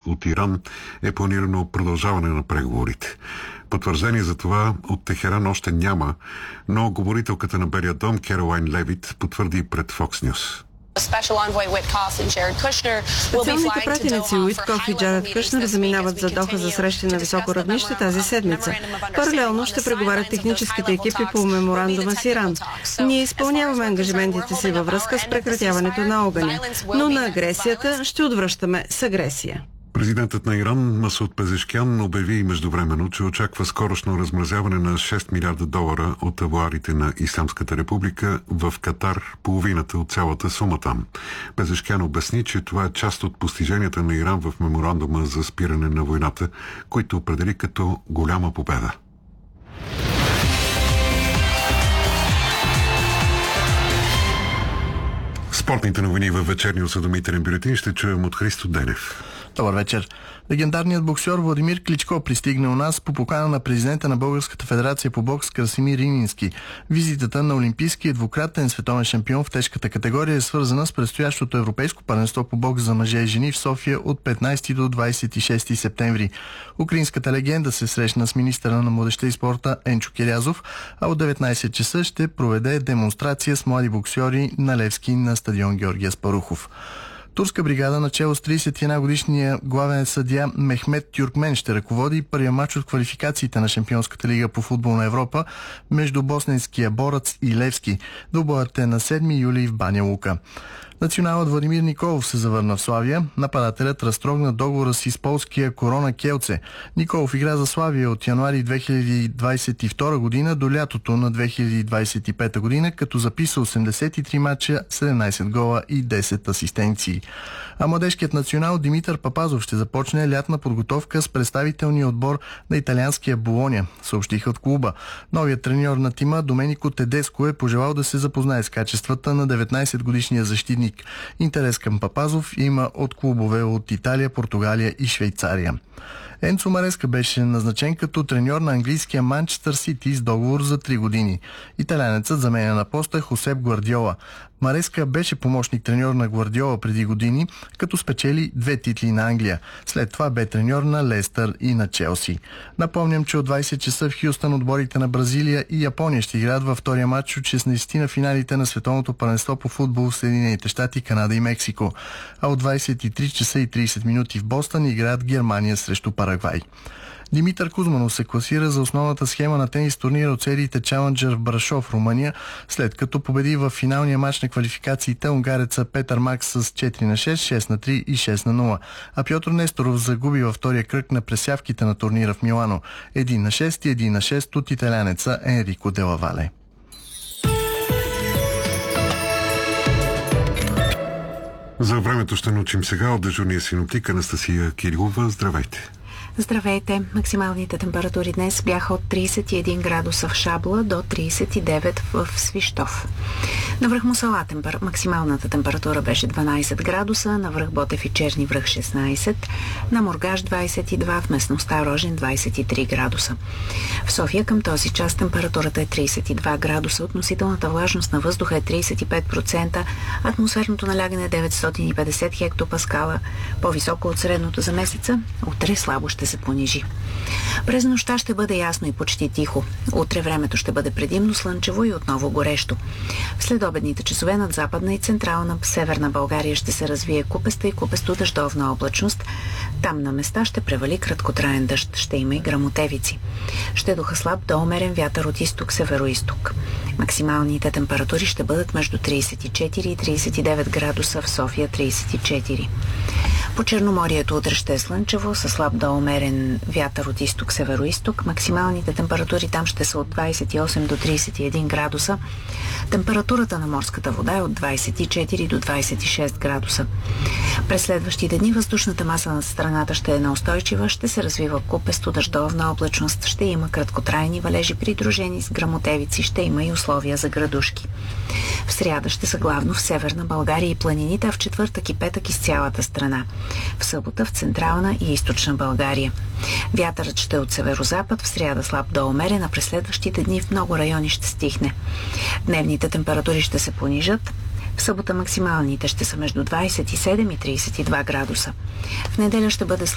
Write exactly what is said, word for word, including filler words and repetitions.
от Иран е планирано продължаване на преговорите. Потвърждение за това от Техеран още няма, но говорителката на Белия дом Керолайн Левит потвърди пред Fox News. Специалните пратеници Уиткоф и Джаред Кушнер заминават за Доха за срещи на високо равнище тази седмица. Паралелно ще преговарят техническите екипи по меморандума с Иран. Ние изпълняваме ангажиментите си във връзка с прекратяването на огъня, но на агресията ще отвръщаме с агресия. Президентът на Иран Масуд Пезешкян обяви междувременно, че очаква скорошно размразяване на шест милиарда долара от авуарите на Ислямската република в Катар, половината от цялата сума там. Пезешкян обясни, че това е част от постиженията на Иран в меморандума за спиране на войната, който определи като голяма победа. Спортните новини във вечерния осведомителен бюлетин ще чуем от Христо Денев. Добър вечер. Легендарният боксер Владимир Кличко пристигна у нас по покана на президента на Българската федерация по бокс Красимир Ринински. Визитата на олимпийския двукратен световен шампион в тежката категория е свързана с предстоящото европейско първенство по бокс за мъже и жени в София от петнайсети до двайсет и шести септември. Украинската легенда се срещна с министъра на младежта и спорта Енчо Кирязов, а от деветнайсет часа ще проведе демонстрация с млади боксьори на Левски на стадион Георги Аспарухов. Турска бригада, начело с трийсет и една годишния главен съдия Мехмет Тюркмен, ще ръководи първия матч от квалификациите на Шампионската лига по футбол на Европа между босненския Борец и Левски. Двубоят е на седми юли в Баня Лука. Националът Владимир Николов се завърна в Славия. Нападателят разтрогна договора си с полския Корона Келце. Николов игра за Славия от януари две хиляди двайсет и втора година до лятото на две хиляди двайсет и пета година, като записа осемдесет и три мача, седемнайсет гола и десет асистенции. А младежкият национал Димитър Папазов ще започне лятна подготовка с представителния отбор на италианския Болоня, съобщиха от клуба. Новият треньор на тима Доменико Тедеско е пожелал да се запознае с качествата на деветнайсет годишния защитник. Интерес към Папазов има от клубове от Италия, Португалия и Швейцария. Енцо Мареска беше назначен като треньор на английския Манчестър Сити с договор за три години. Италянецът заменя на поста Хосеп Гвардиола. Мареска беше помощник треньор на Гвардиола преди години, като спечели две титли на Англия. След това бе треньор на Лестър и на Челси. Напомням, че от двайсет часа в Хюстън отборите на Бразилия и Япония ще играят във втория матч от шестнайсети на финалите на световното първенство по футбол в Съединените щати, Канада и Мексико. А от двайсет и три часа и трийсет минути в Бостън играят Германия срещу Парагвай. Димитър Кузманов се класира за основната схема на тенис турнира от сериите Challenger в Брашов, Румъния, след като победи в финалния матч на квалификациите унгареца Петър Макс с четири на шест, шест на три и шест на нула. А Пьотър Несторов загуби във втория кръг на пресявките на турнира в Милано. един на шест и един на шест от италянеца Енрико Де Лавале. За времето ще научим сега от дежурния синоптик Анастасия Кирилова. Здравейте! Здравейте! Максималните температури днес бяха от трийсет и един градуса в Шабла до трийсет и девет в Свищов. На връх Мусала темпер... максималната температура беше дванайсет градуса, на връх Ботев и Черни връх шестнайсет, на Мургаш двайсет и два, в местността Рожен двайсет и три градуса. В София към този час температурата е трийсет и два градуса, относителната влажност на въздуха е трийсет и пет процента, атмосферното налягане е деветстотин и петдесет хектопаскала, по-високо от средното за месеца. Утре слабо ще се понижи. През нощта ще бъде ясно и почти тихо. Утре времето ще бъде предимно слънчево и отново горещо. В следобедните часове над Западна и Централна Северна България ще се развие купеста и купесто дъждовна облачност. Там на места ще превали краткотраен дъжд. Ще има и гръмотевици. Ще духа слаб до умерен вятър от изток-североизток. Максималните температури ще бъдат между трийсет и четири и трийсет и девет градуса, в София трийсет и четири. По Черноморието утре ще е слънчево, със слаб до умерен вятър от изток-североизток. Максималните температури там ще са от двайсет и осем до трийсет и един градуса. Температурата на морската вода е от двайсет и четири до двайсет и шест градуса. През следващите дни въздушната маса над страната ще е неустойчива, ще се развива купесто дъждовна облачност, ще има краткотрайни валежи, придружени с гръмотевици, ще има и условия за градушки. В сряда ще са главно в Северна България и планините, а в четвъртък и петък из цялата страна. В събота в Централна и Източна България. Вятърът ще е от северозапад, в сряда слаб до умерен, а през следващите дни в много райони ще стихне. Дневните температури ще се понижат. В събота максималните ще са между двайсет и седем и трийсет и два градуса. В неделя ще бъде